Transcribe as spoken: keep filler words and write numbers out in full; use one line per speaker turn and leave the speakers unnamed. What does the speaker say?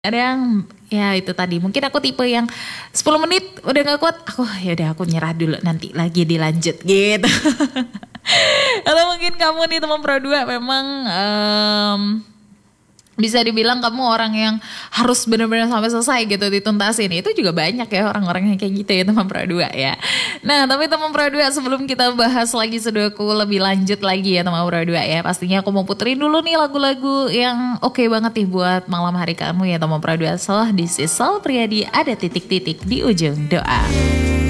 Ada yang ya itu tadi mungkin aku tipe yang sepuluh menit udah gak kuat, aku ya udah aku nyerah dulu nanti lagi dilanjut gitu. Atau mungkin kamu nih teman Pro dua memang em, bisa dibilang kamu orang yang harus benar-benar sampai selesai gitu dituntasin. Itu juga banyak ya orang-orang yang kayak gitu ya teman Pro dua ya. Nah tapi teman Pro dua sebelum kita bahas lagi seduaku lebih lanjut lagi ya teman Pro dua ya. Pastinya aku mau puterin dulu nih lagu-lagu yang oke banget nih buat malam hari kamu ya teman Pro dua. Salah di Sisal Priadi ada titik-titik di ujung doa.